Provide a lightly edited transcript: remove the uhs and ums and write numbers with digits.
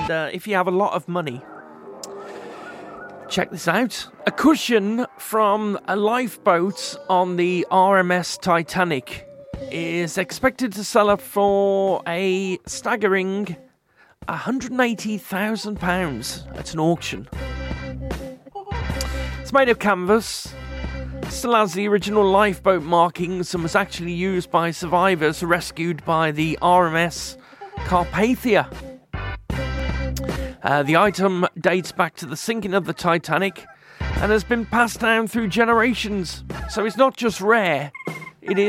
And if you have a lot of money, check this out. A cushion from a lifeboat on the RMS Titanic is expected to sell up for a staggering £180,000 at an auction. It's made of canvas, still has the original lifeboat markings, and was actually used by survivors rescued by the RMS Carpathia. The item dates back to the sinking of the Titanic and has been passed down through generations, so it's not just rare,